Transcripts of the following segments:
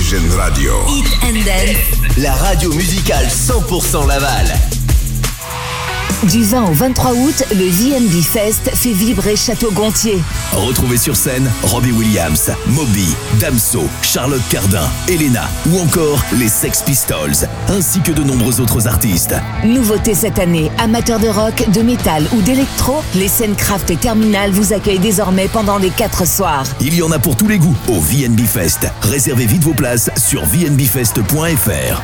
Oxygène Radio. Hit and Dance. La radio musicale 100% Laval. Du 20 au 23 août, le VNB Fest fait vibrer Château-Gontier. Retrouvez sur scène Robbie Williams, Moby, Damso, Charlotte Cardin, Elena ou encore les Sex Pistols, ainsi que de nombreux autres artistes. Nouveauté cette année, amateurs de rock, de métal ou d'électro, les scènes Craft et Terminal vous accueillent désormais pendant les 4 soirs. Il y en a pour tous les goûts au VNB Fest. Réservez vite vos places sur vnbfest.fr.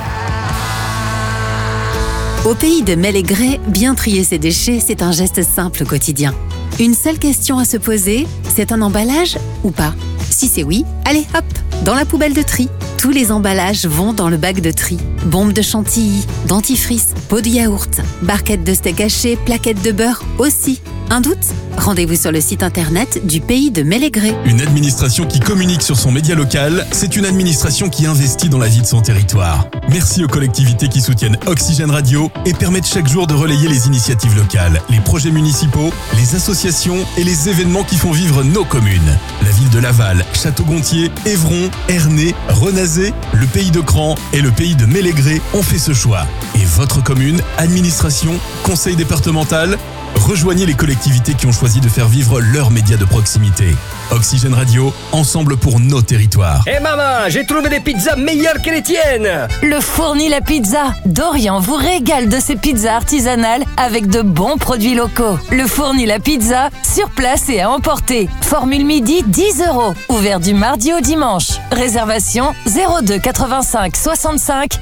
Au pays de Malégré, bien trier ses déchets, c'est un geste simple au quotidien. Une seule question à se poser, c'est un emballage ou pas ? Si c'est oui, allez hop, dans la poubelle de tri. Tous les emballages vont dans le bac de tri. Bombes de chantilly, dentifrice, pot de yaourt, barquettes de steak haché, plaquettes de beurre aussi. Un doute ? Rendez-vous sur le site internet du pays de Malégré. Une administration qui communique sur son média local, c'est une administration qui investit dans la vie de son territoire. Merci aux collectivités qui soutiennent Oxygène Radio et permettent chaque jour de relayer les initiatives locales, les projets municipaux, les associations et les événements qui font vivre nos communes. La ville de Laval, Château-Gontier, Évron, Ernée, Renazé, le pays de Cran et le pays de Malégré ont fait ce choix. Et votre commune, administration, conseil départemental, rejoignez les collectivités qui ont choisi de faire vivre leurs médias de proximité. Oxygène Radio, ensemble pour nos territoires. Hé maman, j'ai trouvé des pizzas meilleures que les tiennes. Le Fourni la pizza. Dorian vous régale de ses pizzas artisanales avec de bons produits locaux. Le Fourni la pizza, sur place et à emporter. Formule midi 10 €. Ouvert du mardi au dimanche. Réservation 02 85 65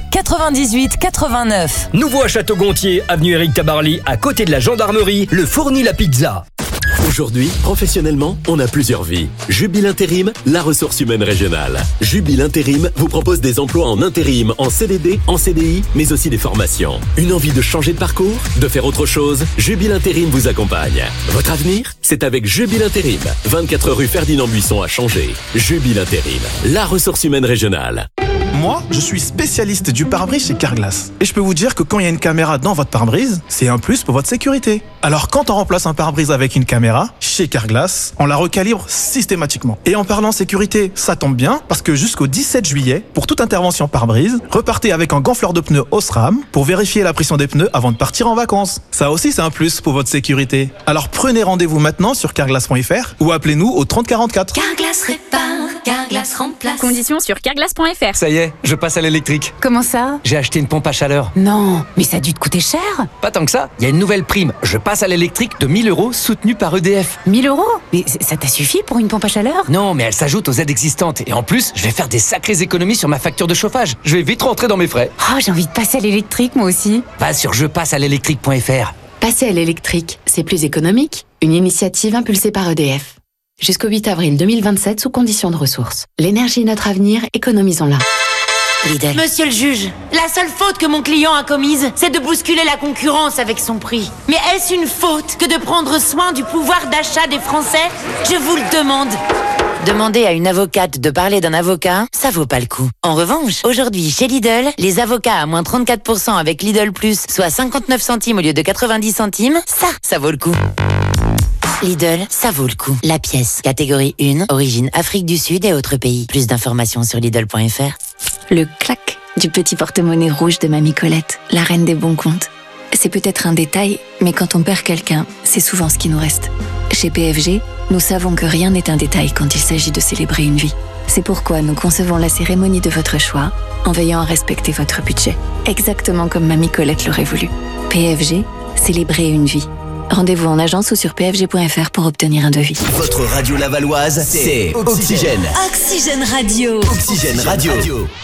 98 89. Nouveau à Château-Gontier, avenue Éric Tabarly, à côté de la gendarmerie, le Fourni la pizza. Aujourd'hui, professionnellement, on a plusieurs vies. Jubile Intérim, la ressource humaine régionale. Jubile Intérim vous propose des emplois en intérim, en CDD, en CDI, mais aussi des formations. Une envie de changer de parcours, de faire autre chose? Jubile Intérim vous accompagne. Votre avenir, c'est avec Jubile Intérim. 24 rue Ferdinand Buisson à Changé. Jubile Intérim, la ressource humaine régionale. Moi, je suis spécialiste du pare-brise chez Carglass. Et je peux vous dire que quand il y a une caméra dans votre pare-brise, c'est un plus pour votre sécurité. Alors quand on remplace un pare-brise avec une caméra, chez Carglass, on la recalibre systématiquement. Et en parlant sécurité, ça tombe bien, parce que jusqu'au 17 juillet, pour toute intervention pare-brise, repartez avec un gonfleur de pneus Osram pour vérifier la pression des pneus avant de partir en vacances. Ça aussi, c'est un plus pour votre sécurité. Alors prenez rendez-vous maintenant sur carglass.fr ou appelez-nous au 30 44. Carglass répare, Carglass remplace. Conditions sur carglass.fr. Ça y est, je passe à l'électrique. Comment ça ? J'ai acheté une pompe à chaleur. Non, mais ça a dû te coûter cher. Pas tant que ça, il y a une nouvelle prime. Je passe à l'électrique de 1000 € soutenue par EDF. 1000 €? Mais ça t'a suffi pour une pompe à chaleur ? Non, mais elle s'ajoute aux aides existantes. Et en plus, je vais faire des sacrées économies sur ma facture de chauffage. Je vais vite rentrer dans mes frais. Oh, j'ai envie de passer à l'électrique moi aussi. Va sur jepassealélectrique.fr. Passer à l'électrique, c'est plus économique. Une initiative impulsée par EDF. Jusqu'au 8 avril 2027 sous conditions de ressources. L'énergie est notre avenir, économisons-la. Lidl. Monsieur le juge, la seule faute que mon client a commise, c'est de bousculer la concurrence avec son prix. Mais est-ce une faute que de prendre soin du pouvoir d'achat des Français ? Je vous le demande. Demander à une avocate de parler d'un avocat, ça vaut pas le coup. En revanche, aujourd'hui, chez Lidl, les avocats à moins 34% avec Lidl Plus, soit 59 centimes au lieu de 90 centimes, ça vaut le coup. Lidl, ça vaut le coup. La pièce, catégorie 1, origine Afrique du Sud et autres pays. Plus d'informations sur Lidl.fr. Le clac du petit porte-monnaie rouge de Mamie Colette, la reine des bons comptes. C'est peut-être un détail, mais quand on perd quelqu'un, c'est souvent ce qui nous reste. Chez PFG, nous savons que rien n'est un détail quand il s'agit de célébrer une vie. C'est pourquoi nous concevons la cérémonie de votre choix en veillant à respecter votre budget. Exactement comme Mamie Colette l'aurait voulu. PFG, célébrer une vie. Rendez-vous en agence ou sur pfg.fr pour obtenir un devis. Votre radio lavalloise, c'est Oxygène. Oxygène Radio. Oxygène Radio.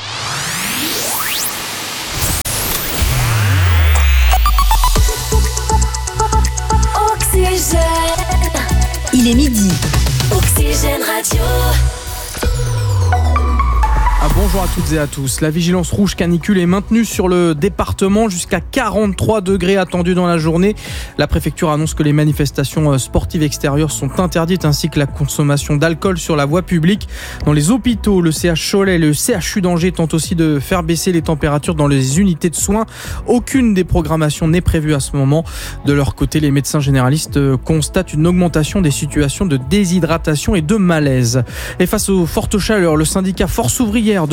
Oxygène. Il est midi. Oxygène Radio. Bonjour à toutes et à tous. La vigilance rouge canicule est maintenue sur le département jusqu'à 43 degrés attendus dans la journée. La préfecture annonce que les manifestations sportives extérieures sont interdites ainsi que la consommation d'alcool sur la voie publique. Dans les hôpitaux, le CH Cholet et le CHU d'Angers tentent aussi de faire baisser les températures dans les unités de soins. Aucune des programmations n'est prévue à ce moment. De leur côté, les médecins généralistes constatent une augmentation des situations de déshydratation et de malaise. Et face aux fortes chaleurs, le syndicat Force ouvrière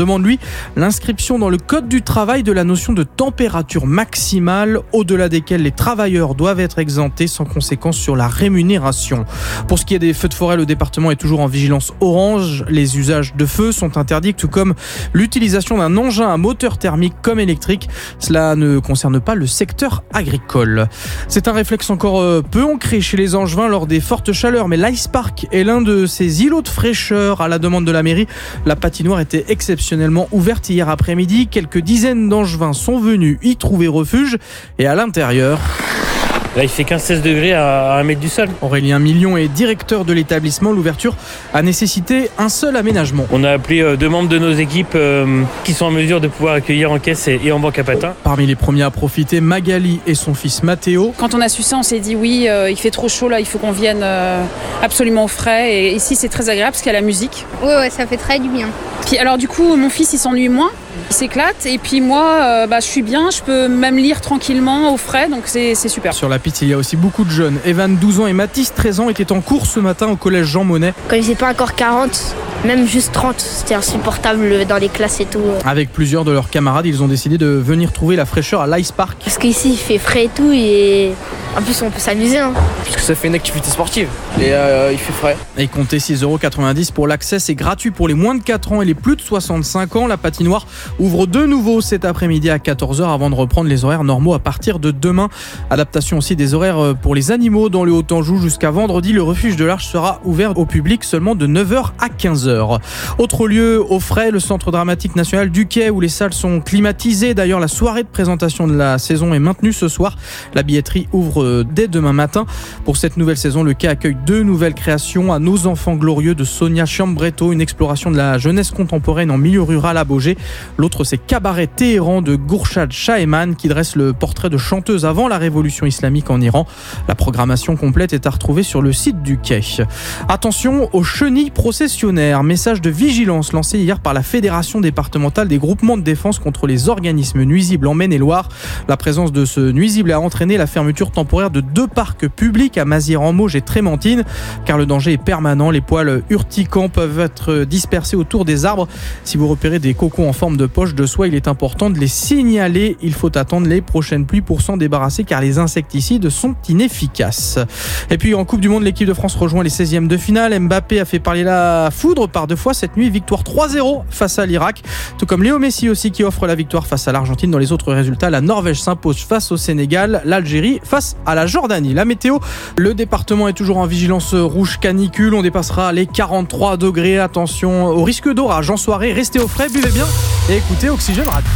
demande, lui, l'inscription dans le code du travail de la notion de température maximale, au-delà desquelles les travailleurs doivent être exemptés sans conséquence sur la rémunération. Pour ce qui est des feux de forêt, le département est toujours en vigilance orange. Les usages de feu sont interdits, tout comme l'utilisation d'un engin à moteur thermique comme électrique. Cela ne concerne pas le secteur agricole. C'est un réflexe encore peu ancré chez les Angevins lors des fortes chaleurs, mais l'Ice Park est l'un de ces îlots de fraîcheur. À la demande de la mairie, la patinoire était exceptionnellement ouverte hier après-midi. Quelques dizaines d'Angevins sont venus y trouver refuge et à l'intérieur... Là, il fait 15-16 degrés à 1 mètre du sol. Aurélien Million est directeur de l'établissement. L'ouverture a nécessité un seul aménagement. On a appelé 2 membres de nos équipes qui sont en mesure de pouvoir accueillir en caisse et en banque à patins. Parmi les premiers à profiter, Magali et son fils Mathéo. Quand on a su ça, on s'est dit oui, il fait trop chaud là, il faut qu'on vienne absolument au frais. Et ici, c'est très agréable parce qu'il y a la musique. Ouais, ça fait très du bien. Puis alors du coup, mon fils, il s'ennuie moins. Il s'éclate et puis moi je suis bien, je peux même lire tranquillement au frais, donc c'est super. Sur la piste, il y a aussi beaucoup de jeunes. Evan, 12 ans et Mathis, 13 ans, étaient en cours ce matin au collège Jean Monnet. Quand ils n'étaient pas encore 40, même juste 30, c'était insupportable dans les classes et tout. Avec plusieurs de leurs camarades, ils ont décidé de venir trouver la fraîcheur à l'Ice Park. Parce qu'ici il fait frais et tout et en plus on peut s'amuser. Parce que ça fait une activité sportive et il fait frais. Et comptez 6,90€ pour l'accès, c'est gratuit pour les moins de 4 ans et les plus de 65 ans. La patinoire ouvre de nouveau cet après-midi à 14h avant de reprendre les horaires normaux à partir de demain. Adaptation aussi des horaires pour les animaux dans le Haut-Anjou. Jusqu'à vendredi, le refuge de l'Arche sera ouvert au public seulement de 9h à 15h. Autre lieu au frais, le Centre dramatique national du Quai où les salles sont climatisées. D'ailleurs, la soirée de présentation de la saison est maintenue ce soir. La billetterie ouvre dès demain matin. Pour cette nouvelle saison, le Quai accueille 2 nouvelles créations. À Nos enfants glorieux de Sonia Chambretto, une exploration de la jeunesse contemporaine en milieu rural à Baugé. L'autre, c'est Cabaret Téhéran de Gourchad Shaheman qui dresse le portrait de chanteuse avant la révolution islamique en Iran. La programmation complète est à retrouver sur le site du Quai. Attention aux chenilles processionnaires. Message de vigilance lancé hier par la Fédération départementale des groupements de défense contre les organismes nuisibles en Maine-et-Loire. La présence de ce nuisible a entraîné la fermeture temporaire de 2 parcs publics à Mazières-en-Mauges et Trémentine, car le danger est permanent. Les poils urticants peuvent être dispersés autour des arbres. Si vous repérez des cocons en forme de poche de soie, il est important de les signaler. Il faut attendre les prochaines pluies pour s'en débarrasser, car les insecticides sont inefficaces. Et puis en Coupe du Monde, l'équipe de France rejoint les 16e de finale. Mbappé a fait parler la foudre par 2 fois cette nuit. Victoire 3-0 face à l'Irak, tout comme Léo Messi aussi qui offre la victoire face à l'Argentine. Dans les autres résultats, la Norvège s'impose face au Sénégal, l'Algérie face à la Jordanie. La météo, le département est toujours en vigilance rouge canicule. On dépassera les 43 degrés. Attention au risque d'orage en soirée. Restez au frais, buvez bien et écoutez Oxygène Radio.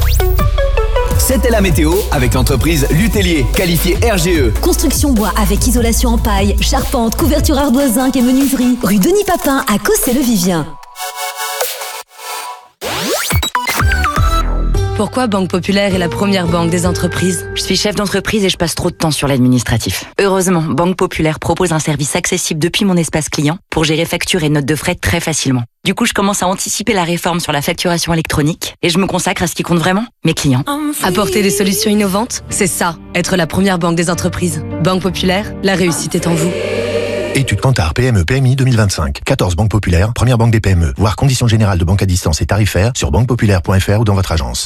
C'était la météo avec l'entreprise Lutellier, qualifiée RGE. Construction bois avec isolation en paille, charpente, couverture ardoise zinc et menuiserie. Rue Denis Papin à Cossé-le-Vivien. Pourquoi Banque Populaire est la première banque des entreprises ? Je suis chef d'entreprise et je passe trop de temps sur l'administratif. Heureusement, Banque Populaire propose un service accessible depuis mon espace client pour gérer factures et notes de frais très facilement. Du coup, je commence à anticiper la réforme sur la facturation électronique et je me consacre à ce qui compte vraiment, mes clients. Apporter des solutions innovantes, c'est ça, être la première banque des entreprises. Banque Populaire, la réussite est en vous. Étude Kantar PME PMI 2025. 14 banques populaires, première banque des PME. Voir conditions générales de banque à distance et tarifaires sur banquepopulaire.fr ou dans votre agence.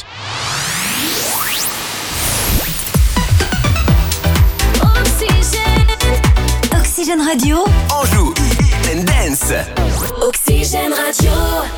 Oxygène Radio. Anjou, Eat and Dance. Oxygène Radio.